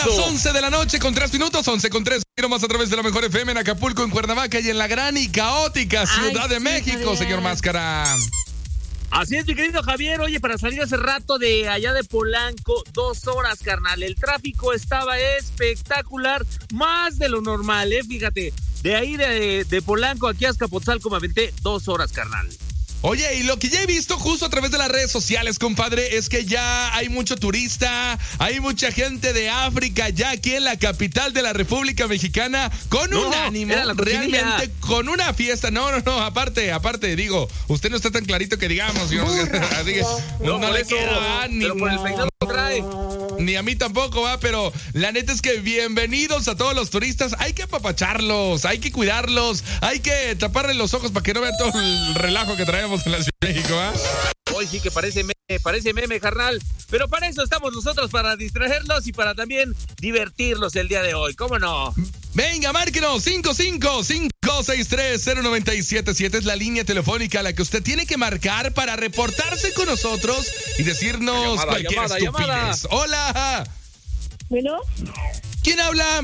Las 11 de la noche con 3 minutos, 11 con 3. Más a través de la Mejor FM en Acapulco, en Cuernavaca y en la gran y caótica Ciudad de México, Javier. Señor Máscara. Así es, mi querido Javier. Oye, para salir hace rato de allá de Polanco, 2 horas, carnal. El tráfico estaba espectacular, más de lo normal, fíjate. De ahí de Polanco aquí a Azcapotzalco me aventé 2 horas, carnal. Oye, y lo que ya he visto justo a través de las redes sociales, compadre, es que ya hay mucho turista, hay mucha gente de África ya aquí en la capital de la República Mexicana con un ánimo, realmente con una fiesta. No, aparte, digo, usted no está tan clarito que digamos, señor. Así que no le queda ni por el peinado trae. Ni a mí tampoco, pero la neta es que bienvenidos a todos los turistas. Hay que apapacharlos, hay que cuidarlos, hay que taparle los ojos para que no vean todo el relajo que traemos en la Ciudad de México, Hoy sí que parece meme, carnal. Pero para eso estamos nosotros, para distraerlos y para también divertirlos el día de hoy. ¿Cómo no? Venga, márquenos 55-563-0977. Es la línea telefónica a la que usted tiene que marcar para reportarse con nosotros y decirnos cualquier estupidez. Hola. ¿Bueno? ¿Quién habla?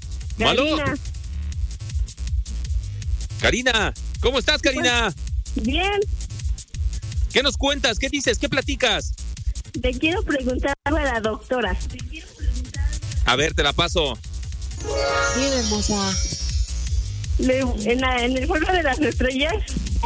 Karina. ¿Cómo estás, Karina? Bien. ¿Qué nos cuentas? ¿Qué dices? ¿Qué platicas? Te quiero preguntar algo a la doctora. A ver, te la paso. Bien, hermosa. En el juego de las estrellas.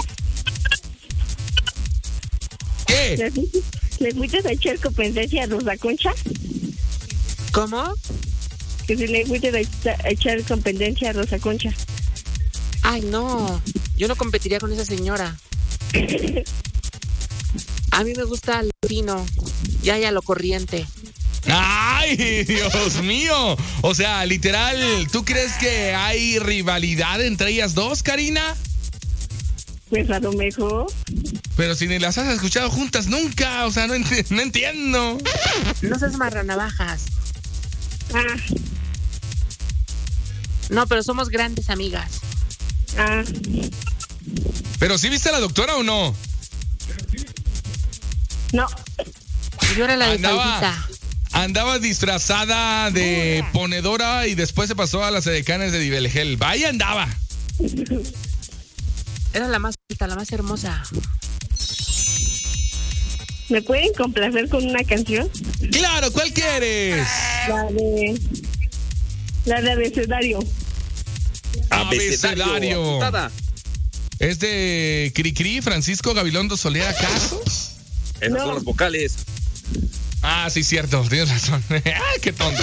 ¿Qué? ¿Le fuiste a echar competencia a Rosa Concha? ¿Cómo? Que si le fuiste a echar competencia a Rosa Concha. Ay, no. Yo no competiría con esa señora. A mí me gusta lo fino, ya lo corriente. ¡Ay, Dios mío! O sea, literal, ¿tú crees que hay rivalidad entre ellas dos, Karina? Pues a lo mejor. Pero si ni las has escuchado juntas nunca, o sea, no entiendo. No seas marranavajas. Ah. No, pero somos grandes amigas. Ah. ¿Pero sí viste a la doctora o no? No. Yo era la de Faldita. Andaba disfrazada de ponedora y después se pasó a las edecanes de Nivelgel. Vaya andaba. Era la más alta, la más hermosa. ¿Me pueden complacer con una canción? ¡Claro! ¿Cuál quieres? La de Abecedario. Abecedario. ¿Es de Cricri, Francisco Gabilondo Soler, acaso? Esas son las vocales. Ah, sí, cierto, tienes razón. ¡Qué tonto!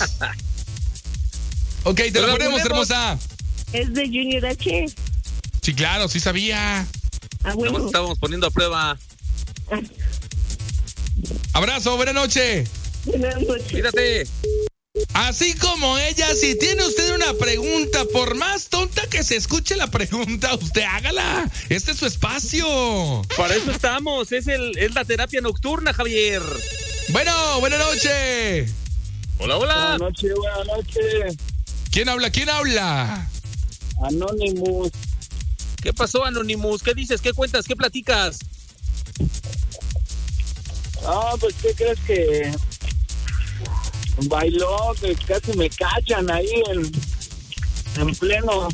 Ok, te la ponemos, hermosa. Es de Junior H. Sí, claro, sí sabía. Ah, bueno. Nos estábamos poniendo a prueba. Abrazo, buena noche. Buenas noches. Cuídate. Así como ella, si tiene usted una pregunta, por más tonta que se escuche la pregunta, usted hágala. Este es su espacio. Para eso estamos. Es la terapia nocturna, Javier. Bueno, buena noche. Hola, hola. Buenas noches. ¿Quién habla? Anonymous. ¿Qué pasó, Anonymous? ¿Qué dices? ¿Qué cuentas? ¿Qué platicas? Pues, ¿qué crees que bailó? Que casi me cachan ahí en pleno.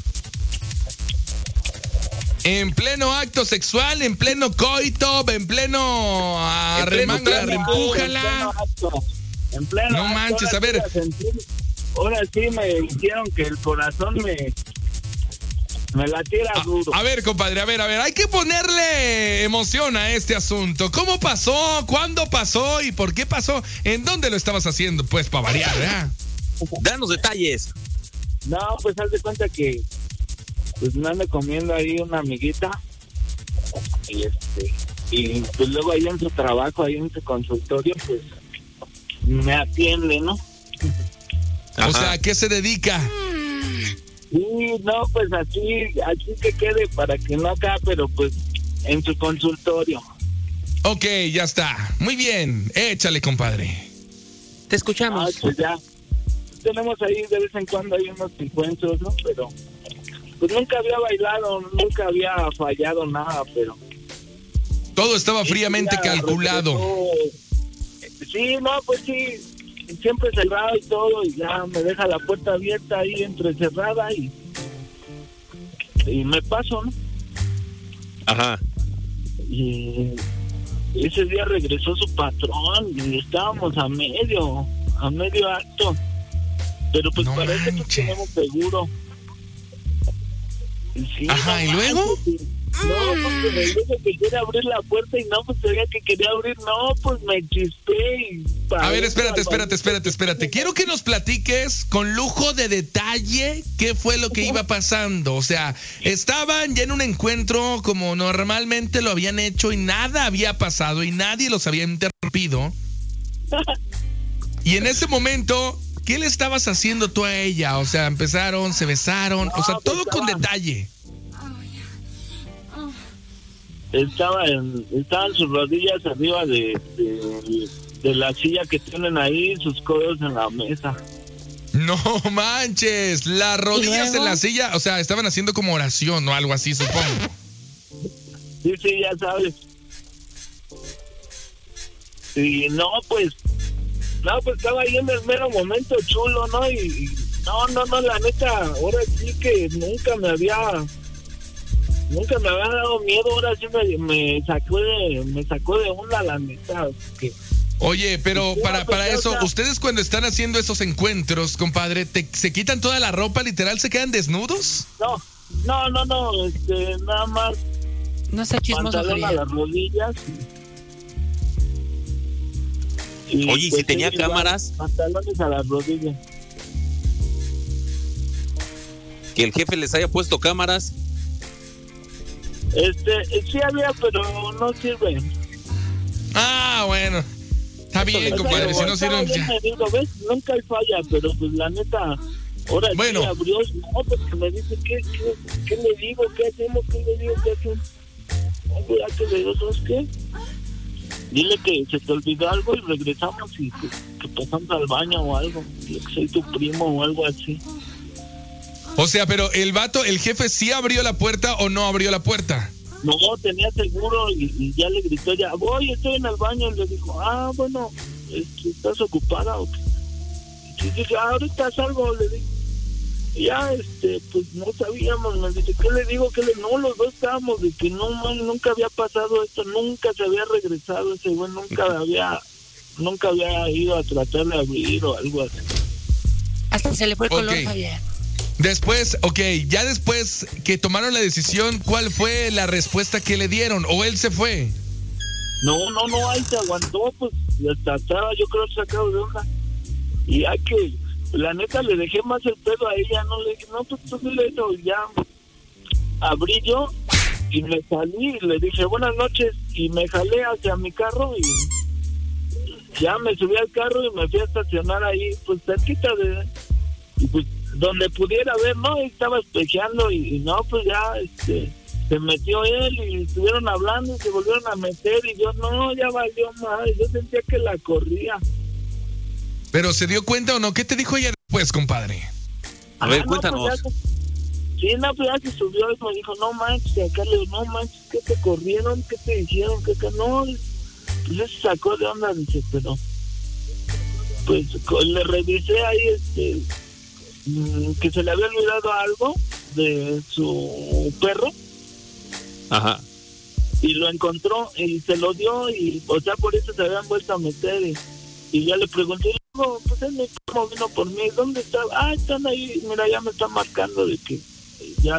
En pleno acto sexual, en pleno coito, en pleno arremanga, reempújala. En pleno no acto, manches, a ver. Ahora sí me hicieron que el corazón me latiera duro. A ver, compadre, a ver, hay que ponerle emoción a este asunto. ¿Cómo pasó? ¿Cuándo pasó? ¿Y por qué pasó? ¿En dónde lo estabas haciendo? Pues para variar, ¿verdad? Danos detalles. No, pues haz de cuenta que pues me ando comiendo ahí una amiguita y pues luego ahí en su trabajo, ahí en su consultorio, pues me atiende, ¿no? O sea, ¿a qué se dedica? Sí, no, pues aquí que quede para que no acá, pero pues en su consultorio. Ok, ya está. Muy bien, échale, compadre. Te escuchamos. Pues ya. Tenemos ahí de vez en cuando hay unos encuentros, ¿no? Pero pues nunca había bailado, nunca había fallado nada, pero... Todo estaba fríamente calculado. Sí, no, pues sí. siempre cerrado y todo, y ya me deja la puerta abierta ahí entrecerrada y me paso, ¿no? Ajá. Y ese día regresó su patrón y estábamos a medio acto, pero pues No para eso pues manches. tenemos seguro. Sí, Ajá, ¿y manches, luego? No, porque me dijo que quería abrir la puerta y no, pues sabía que quería abrir, no, pues me chispé y... A ver, espérate. Quiero que nos platiques con lujo de detalle qué fue lo que iba pasando. O sea, estaban ya en un encuentro como normalmente lo habían hecho y nada había pasado y nadie los había interrumpido. Y en ese momento, ¿qué le estabas haciendo tú a ella? O sea, empezaron, se besaron, o sea, todo con detalle. Estaban sus rodillas arriba de la silla que tienen ahí, sus codos en la mesa. No manches, las rodillas en la silla, o sea, estaban haciendo como oración o algo así, supongo. Sí, ya sabes. Y no, pues estaba ahí en el mero momento chulo, ¿no? Y no, la neta, ahora sí que nunca me había dado miedo, ahora sí me sacó de onda, la neta. Que, Oye, pero para eso, o sea, ¿ustedes cuando están haciendo esos encuentros, compadre, se quitan toda la ropa, literal, se quedan desnudos? No, nada más No sé, chismoso, pantalón a Javier. las rodillas. Oye, ¿y si tenía igual, cámaras? pantalones a las rodillas. Que el jefe les haya puesto cámaras. Sí había, pero no sirve. Ah, bueno. Está bien, O sea, compadre, si yo no estaba sirven bien, ya. me digo, ¿ves? Nunca hay falla, pero pues la neta, ahora Bueno. sí abrió, no, porque me dice, ¿qué le digo? ¿Qué hacemos? ¿Qué le digo? ¿Qué hacemos? No, pues ya que le digo, ¿sabes qué? Dile que se te olvidó algo y regresamos y que pasamos al baño o algo. Dile que soy tu primo o algo así. O sea, pero el jefe sí abrió la puerta o no abrió la puerta. No, tenía seguro y ya le gritó, ya voy, estoy en el baño. Y le dijo, bueno, ¿estás ocupada o qué? Y dije, ahorita salgo, le dije. Y ya, pues no sabíamos, me dice, ¿qué le digo? No, los dos estábamos de que no, man, nunca había pasado esto, nunca se había regresado ese güey, nunca había ido a tratar de abrir o algo así. Hasta se le fue el color, Ok. Javier. Después, ya después que tomaron la decisión, ¿cuál fue la respuesta que le dieron? ¿O él se fue? No, ahí se aguantó, pues, hasta estaba yo creo sacado de hoja. Y ya que, la neta, le dejé más el pedo a ella, no le dije, no, pues tú dile eso, ya abrí yo y me salí y le dije, buenas noches, y me jalé hacia mi carro y ya me subí al carro y me fui a estacionar ahí, pues cerquita y pues donde pudiera ver, ¿no? Y estaba espejeando y no, pues ya, se metió él y estuvieron hablando y se volvieron a meter y yo, no, ya valió más, yo sentía que la corría. ¿Pero se dio cuenta o no? ¿Qué te dijo ella después, compadre? A ver, no, cuéntanos. Pues sí, no, pues ya se subió y me dijo, no manches, acá le digo, no manches, ¿qué te corrieron? ¿Qué te dijeron? ¿Qué no? Pues ya se sacó de onda, dice, pero pues le revisé ahí, que se le había olvidado algo de su perro. Ajá. Y lo encontró y se lo dio y, o sea, por eso se habían vuelto a meter y ya le pregunté, no, pues él me vino por mí, ¿dónde está? Están ahí, mira, ya me están marcando de que ya,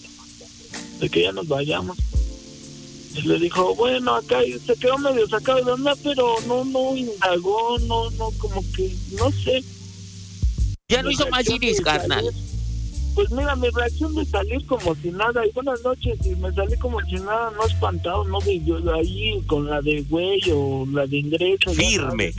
de que ya nos vayamos. Y le dijo, bueno, acá, y se quedó medio sacado de onda, pero no indagó, no, como que, no sé. Ya no Mi hizo más reacción Ginis, de carnal. salir, pues mira, mi reacción de salir como si nada, y buenas noches, y me salí como si nada, no espantado, no vi yo de ahí con la de güey o la de ingreso. Firme.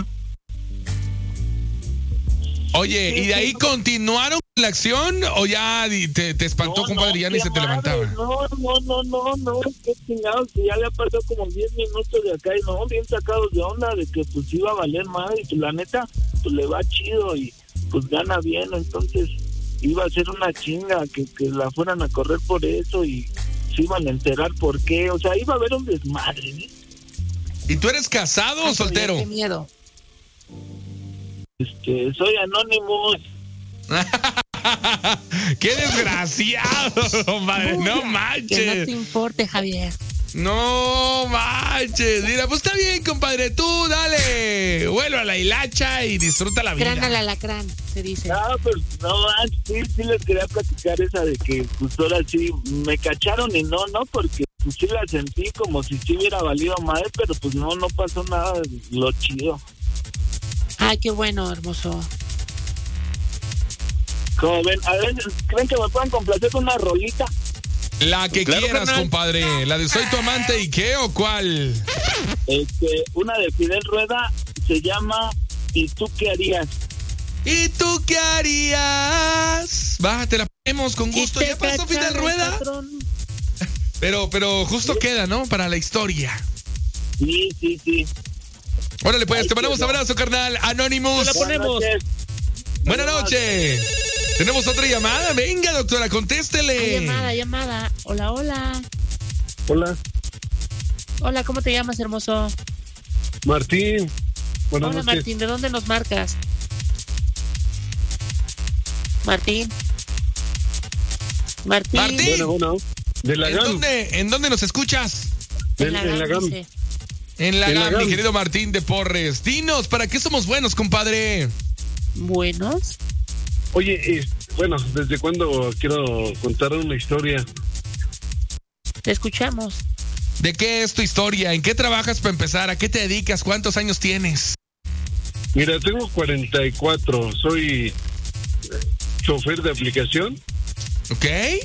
Oye, Sí, ¿y de ahí sí. continuaron la acción o ya te espantó, compadre, y ya ni qué se te madre, levantaba? No, qué chingados, que ya había pasado como 10 minutos de acá y no, bien sacados de onda de que pues iba a valer más y pues la neta, pues le va chido y pues gana bien, entonces iba a ser una chinga que la fueran a correr por eso y se iban a enterar por qué, o sea, iba a haber un desmadre, ¿eh? ¿Y tú eres casado o Ay, soltero? Javier, qué miedo. Soy Anonymous. ¡Qué desgraciado, compadre! ¡No Que manches! no te importe, Javier. No manches. Mira, pues está bien, compadre. Tú dale. Vuelve a la hilacha y disfruta la vida. Crán al alacrán, se dice. No, pues no, sí les quería platicar esa de que pues ahora sí me cacharon y no, porque pues sí la sentí como si sí hubiera valido madre, pero pues no pasó nada de lo chido. Ay, qué bueno, hermoso. Como ven, a ver, ¿creen que me puedan complacer con una rolita? La que Claro, quieras, carnal. compadre. La de Soy tu amante y qué o cuál. Una de Fidel Rueda se llama ¿Y tú qué harías? ¿Y tú qué harías? Va, te la ponemos con gusto. Ya pasó Fidel Rueda. Pero justo queda, ¿no? Para la historia. Sí. Órale, pues, te mandamos abrazo, carnal. Anonymous. La ponemos. Buenas noches. Tenemos otra llamada. Venga, doctora, contéstele. Llamada. Hola. Hola, Hola, ¿cómo te llamas, hermoso? Martín. Buenas Hola, noches. Martín, ¿de dónde nos marcas? Martín. Martín. Bueno, de la GAM. ¿En dónde nos escuchas? En la GAM. dice. En la En la GAM, mi GAM. querido Martín de Porres. Dinos, ¿para qué somos buenos, compadre? Buenos. Oye, bueno, ¿desde cuándo quiero contar una historia? Te escuchamos. ¿De qué es tu historia? ¿En qué trabajas para empezar? ¿A qué te dedicas? ¿Cuántos años tienes? Mira, tengo 44. Soy chofer de aplicación. ¿Ok?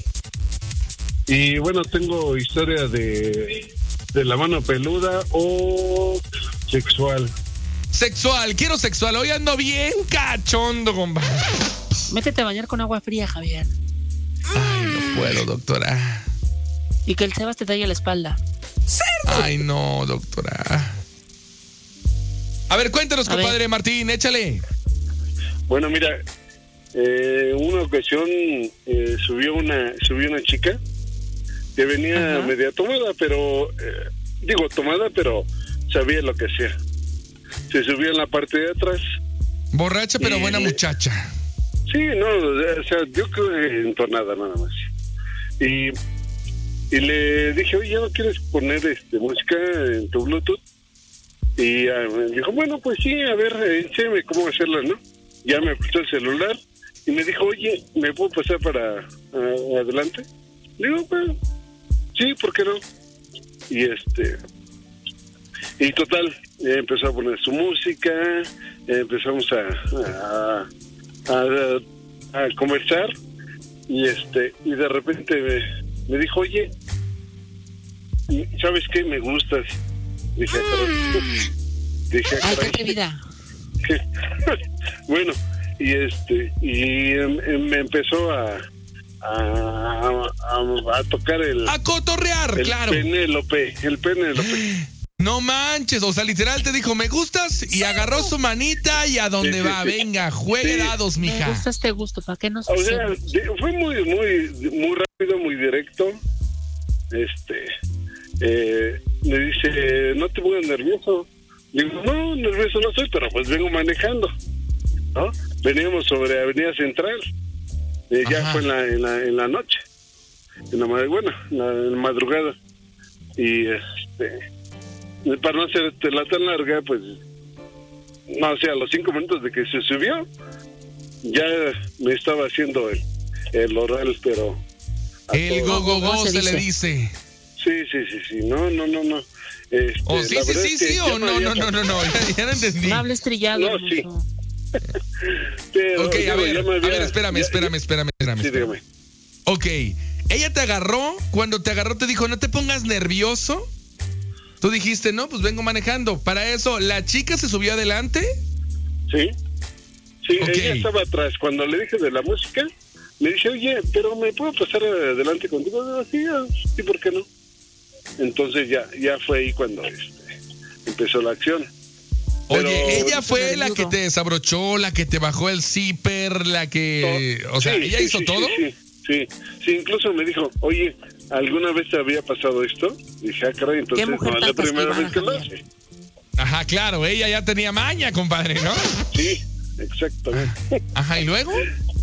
Y bueno, tengo historia de la mano peluda o sexual. Sexual, quiero sexual. Hoy ando bien cachondo, compadre. Métete a bañar con agua fría, Javier. Ay, no puedo, doctora. Y que el Sebas te talle la espalda. Ay, no, doctora. A ver, cuéntanos, A compadre ver. Martín, échale. Bueno, mira, una ocasión subió una chica que venía Ajá. media tomada, pero tomada, pero sabía lo que hacía. Se subió en la parte de atrás. Borracha, pero Y- buena muchacha. Sí, no, o sea, yo creo que entonada nada más. Y le dije, oye, ¿no quieres poner música en tu Bluetooth? Y me dijo, bueno, pues sí, a ver, enséñame cómo hacerla, ¿no? Ya me prestó el celular y me dijo, oye, ¿me puedo pasar para adelante? Le digo, bueno, sí, ¿por qué no? Y total, empezó a poner su música, empezamos a conversar y de repente me dijo, oye, ¿sabes qué? Me gustas. Dije, Ay, qué atrevida. bueno, y me empezó a tocar A cotorrear, el claro. Penélope. No manches, o sea, literal te dijo, me gustas, y agarró su manita y a dónde Sí, va, sí. venga, juegue Sí. dados, Me mija. gusta este gusto, ¿para qué nos O sea, hacemos? fue muy rápido, muy directo. Me dice, no te pongas nervioso. Digo, no, nervioso no soy, pero pues vengo manejando, ¿no? Veníamos sobre Avenida Central. Ya Ajá. fue en la noche, en la madrugada. Y para no hacer la tan larga, pues, no, o sea, a los 5 minutos de que se subió, ya me estaba haciendo el oral, pero... El todo. go-go-go se se le dice. dice. Sí, no. O sí, la sí, verdad sí, es que sí, ya o me no, había no, ya no entendí. No hables trillado, No, sí. hermoso. Pero, Ok, digo, a ver, ya me había- espérame. Sí, dígame. Ok, ella te agarró, cuando te agarró te dijo, no te pongas nervioso. Tú dijiste, no, pues vengo manejando. Para eso, ¿la chica se subió adelante? Sí, Ok. ella estaba atrás. Cuando le dije de la música, le dije, oye, pero ¿me puedo pasar adelante contigo? Digo, sí, ¿por qué no? Entonces ya fue ahí cuando empezó la acción. Oye, Pero- ella fue la que Nervioso. te desabrochó, la que te bajó el zipper, la que... O sea, Sí, ¿ella sí, hizo sí, todo? Sí, incluso me dijo, oye, ¿alguna vez te había pasado esto? Dije, caray, entonces mujer no es la tan primera casquivana, vez que lo Javier. hace. Ajá, claro, ella ya tenía maña, compadre, ¿no? Sí, exactamente. Ajá, ¿y luego?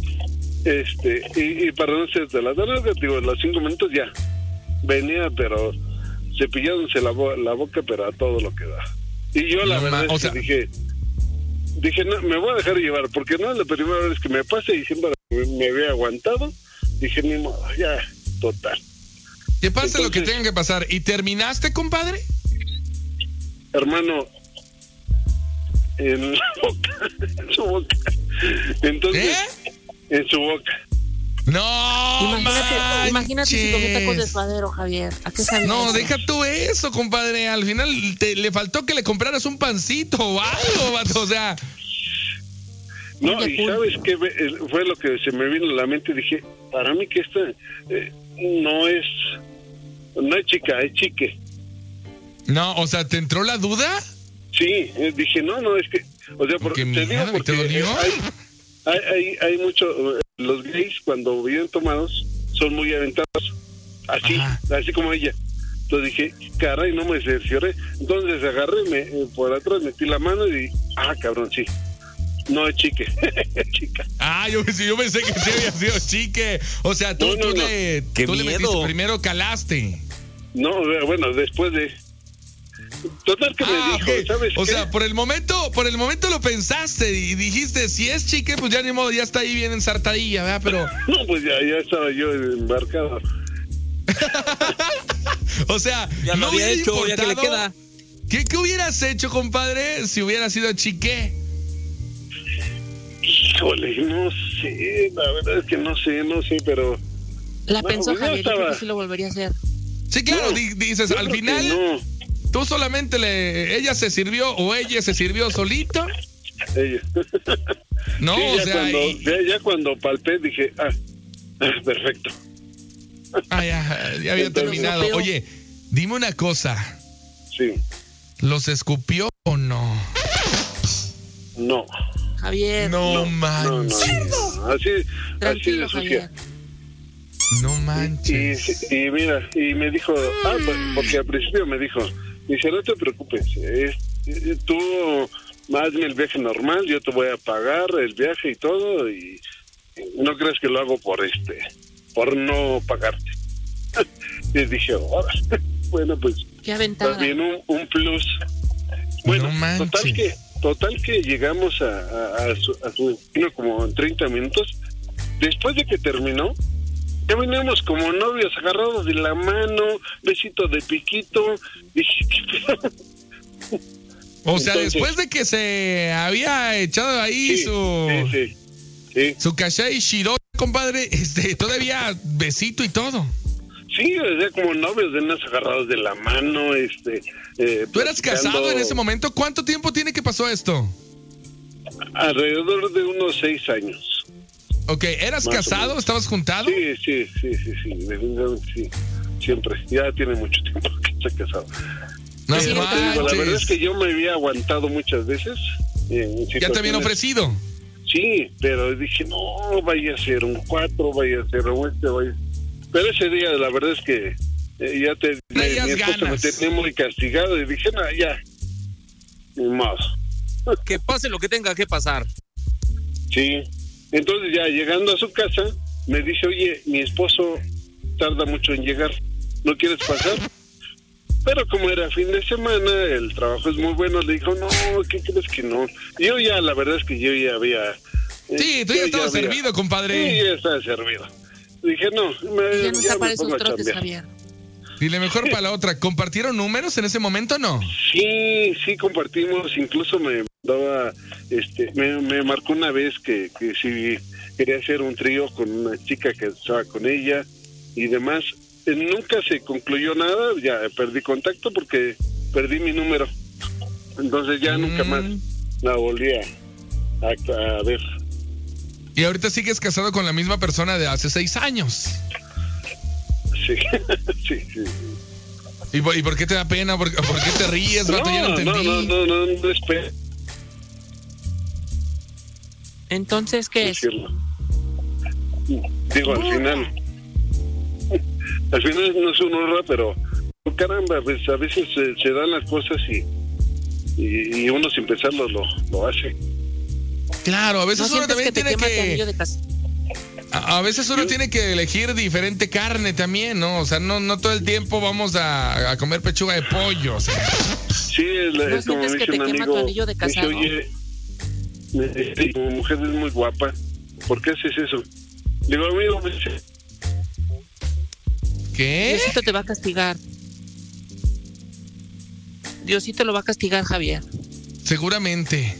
Y para no ser de las drogas, digo, los 5 minutos ya venía, pero cepillándose la boca, pero a todo lo que da. Y yo la verdad es que dije, no, me voy a dejar llevar, porque no es la primera vez que me pasa y siempre me había aguantado. Dije, ni modo, ya, total. Que pase lo que tenga que pasar. ¿Y terminaste, compadre? Hermano, en su boca. Entonces, en su boca. No, imagínate si comió tacos de suadero, Javier. ¿A qué sabía no, eso? deja tú eso, compadre. Al final le faltó que le compraras un pancito o algo, vato, o sea. No, y ¿sabes qué? Fue lo que se me vino a la mente. Dije, para mí que esta no es chica, es chique. No, o sea, ¿te entró la duda? Sí, dije, no, es que, o sea, te digo porque ¿te dolió? Hay mucho, los gays cuando viven tomados son muy aventados, así como ella. Entonces dije, caray, no me cercioré. Entonces agarré, por atrás metí la mano y cabrón, sí. No es chique, es chica. Yo pensé que sí había sido chique. O sea, tú le metiste, primero calaste. No, bueno, después de... Total que me dijo, okay. ¿Sabes o qué? sea, por el momento lo pensaste y dijiste, si es chique, pues ya ni modo, ya está ahí bien ensartadilla, ¿verdad? Pero... No, pues ya estaba yo embarcado. O sea, ya lo había hecho, ya que le queda. ¿Qué hubieras hecho, compadre, si hubiera sido chique? Híjole, no sé, la verdad es que no sé, pero... La pensó Javier, yo creo que sí lo volvería a hacer. Sí, claro, dices, al final... ¿Tú solamente ella se sirvió o ella se sirvió solito? Ella. No, sí, o sea... Ya cuando palpé dije, perfecto. Ya había terminado. Oye, dime una cosa. Sí. ¿Los escupió o no? No. Javier. No manches. No. Así de sucia. No manches. Y mira, y me dijo, porque al principio me dijo, dice, no te preocupes, tú hazme el viaje normal, yo te voy a pagar el viaje y todo, y no crees que lo hago por no pagarte. Y dije, bueno, pues, qué aventada. También un plus. Bueno, no total que llegamos a su destino como en 30 minutos. Después de que terminó, ya veníamos como novios agarrados de la mano, besito de piquito. Dije, ¿qué? O sea, después de que se había echado ahí su cachai shiro, compadre, todavía besito y todo. Sí, o sea, como novios, agarrados de la mano, ¿Tú eras casado en ese momento? ¿Cuánto tiempo tiene que pasó esto? Alrededor de unos 6 años. Ok, ¿eras casado? ¿Estabas juntado? Sí, definitivamente sí. Siempre, ya tiene mucho tiempo que estoy casado. No, la verdad es que yo me había aguantado muchas veces. ¿Ya te habían ofrecido? Sí, pero dije, no, vaya a ser un 4, vaya a ser un vaya. Pero ese día, la verdad es que mi esposa me tenía muy castigado y dije, no, ya, ni más. Que pase lo que tenga que pasar. Sí, entonces ya llegando a su casa, me dice, oye, mi esposo tarda mucho en llegar, ¿no quieres pasar? Pero como era fin de semana, el trabajo es muy bueno, le dijo, no, ¿qué crees que no? Yo ya, la verdad es que yo ya había... Sí, tú ya estabas servido, compadre. Sí, ya estaba servido. Dije, no, ya no está para esos trotes, Javier. Dile mejor para la otra. ¿Compartieron números en ese momento o no? Sí, compartimos. Incluso me daba, me marcó una vez que si quería hacer un trío con una chica que estaba con ella y demás. Nunca se concluyó nada, ya perdí contacto porque perdí mi número. Entonces ya nunca más la volví a ver. ¿Y ahorita sigues casado con la misma persona de hace 6 años? Sí. ¿Y por qué te da pena? ¿Por qué te ríes, vato? Ya no entendí. No es pena. Entonces, ¿qué es? Digo, al final no es un horror, pero caramba, pues a veces se dan las cosas y uno sin pensarlo lo hace. Claro, a veces ¿No uno sientes también que te tiene quema tu que... anillo de casado? A veces uno tiene que elegir diferente carne también, ¿no? O sea, no todo el tiempo vamos a comer pechuga de pollo, o sea. Sí, ¿No es como me sientes que dice te un quema amigo, tu anillo de me dice, casado? oye, tu mujer es muy guapa, ¿por qué haces eso? Digo, amigo, me dice, ¿Qué? Diosito te va a castigar. Diosito lo va a castigar, Javier. Seguramente.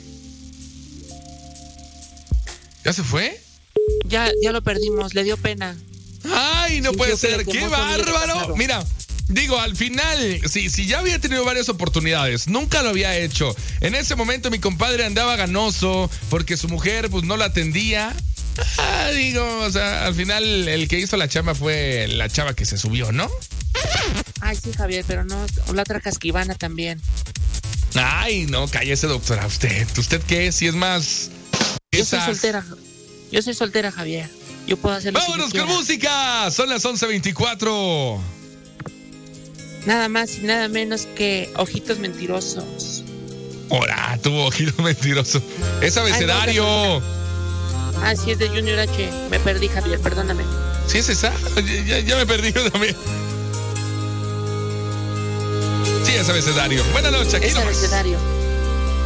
¿Ya se fue? Ya lo perdimos, le dio pena. ¡Ay, no Sintió puede que ser! le ¡Qué quemó su anillo de bárbaro! casado. Mira, digo, al final, si ya había tenido varias oportunidades, nunca lo había hecho. En ese momento mi compadre andaba ganoso porque su mujer pues no la atendía. Digo, o sea, al final el que hizo la chamba fue la chava que se subió, ¿no? Ay, sí, Javier, pero no, la otra casquivana también. Ay, no, cállese, doctora. ¿Usted qué? Si es más... Yo soy soltera, Javier. Yo puedo hacer lo que yo ¡Vámonos con quiera. música! Son las 11:24. Nada más y nada menos que Ojitos Mentirosos. Hola, tuvo ojito mentiroso. Es abecedario. Ah, sí, es de Junior H. Me perdí, Javier, perdóname. ¿Sí es esa? Ya me perdí yo también. Sí, es abecedario. Buenas noches, aquí Es nomás. abecedario.